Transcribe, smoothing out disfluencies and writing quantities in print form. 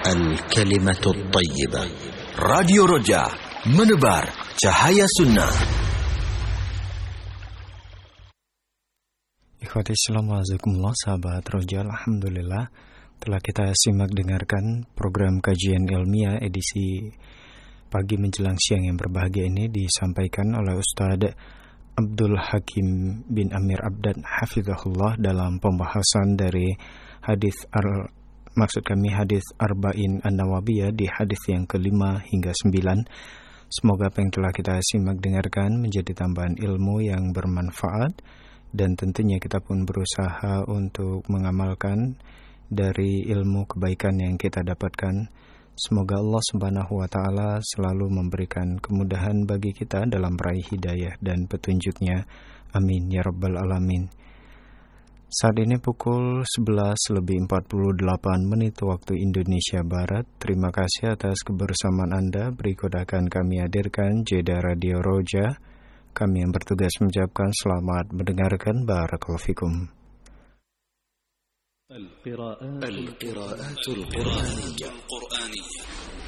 Al-Kalimatul Tayyibah. Radio Roja, menebar cahaya sunnah. Ikhwati Assalamualaikum sahabat Roja, alhamdulillah telah kita simak dengarkan program kajian ilmiah edisi pagi menjelang siang yang berbahagia ini disampaikan oleh Ustadz Abdul Hakim bin Amir Abdan hafizahullah dalam pembahasan dari hadis hadis Arba'in An-Nawawiyah di hadis yang ke-5 hingga 9. Semoga apa yang telah kita simak dengarkan menjadi tambahan ilmu yang bermanfaat, dan tentunya kita pun berusaha untuk mengamalkan dari ilmu kebaikan yang kita dapatkan. Semoga Allah Subhanahu wa Ta'ala selalu memberikan kemudahan bagi kita dalam meraih hidayah dan petunjuknya. Amin ya rabbal alamin. Saat ini pukul 11:48 waktu Indonesia Barat. Terima kasih atas kebersamaan Anda. Berikut akan kami hadirkan jeda Radio Roja. Kami yang bertugas mengucapkan selamat mendengarkan. Barakallahu fikum. القراءات القرآنية